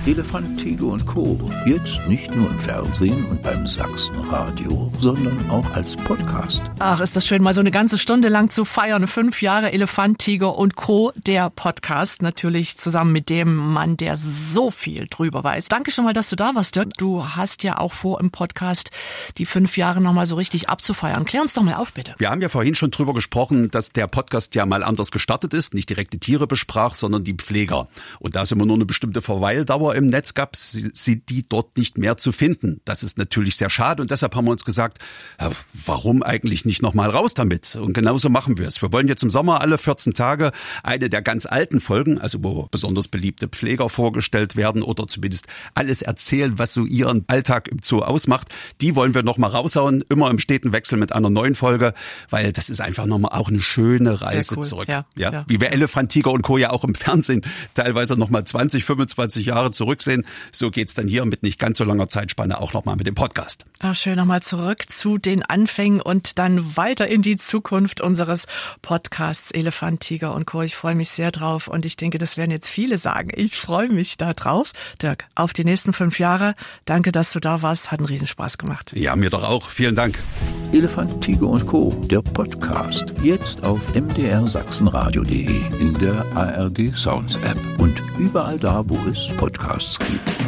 Elefant, Tiger und Co. Jetzt nicht nur im Fernsehen und beim Sachsenradio, sondern auch als Podcast. Ach, ist das schön, mal so eine ganze Stunde lang zu feiern. 5 Jahre Elefant, Tiger und Co. Der Podcast. Natürlich zusammen mit dem Mann, der so viel drüber weiß. Danke schon mal, dass du da warst, Dirk. Du hast ja auch vor, im Podcast die 5 Jahre nochmal so richtig abzufeiern. Klär uns doch mal auf, bitte. Wir haben ja vorhin schon drüber gesprochen, dass der Podcast ja mal anders gestartet ist. Nicht direkt die Tiere besprach, sondern die Pfleger. Und da es immer nur eine bestimmte Verweildauer im Netz gab, sind die dort nicht mehr zu finden. Das ist natürlich sehr schade und deshalb haben wir uns gesagt, warum eigentlich nicht nochmal raus damit? Und genauso machen wir es. Wir wollen jetzt im Sommer alle 14 Tage eine der ganz alten Folgen, also wo besonders beliebte Pfleger vorgestellt werden oder zumindest alles erzählen, was so ihren Alltag im Zoo ausmacht. Die wollen wir nochmal raushauen, immer im steten Wechsel mit einer neuen Folge, weil das ist einfach nochmal auch eine schöne Reise zurück. Ja. Wie wir Elefant, Tiger und Co. ja auch im Fernsehen teilweise nochmal 20, 25 Jahre zurücksehen. So geht's dann hier mit nicht ganz so langer Zeitspanne auch nochmal mit dem Podcast. Ach, schön, nochmal zurück zu den Anfängen und dann weiter in die Zukunft unseres Podcasts Elefant, Tiger und Co. Ich freue mich sehr drauf und ich denke, das werden jetzt viele sagen. Ich freue mich da drauf. Dirk, auf die nächsten 5 Jahre. Danke, dass du da warst. Hat einen Riesenspaß gemacht. Ja, mir doch auch. Vielen Dank. Elefant, Tiger und Co. Der Podcast. Jetzt auf mdrsachsenradio.de, in der ARD Sounds App und überall da, wo es Podcasts gibt.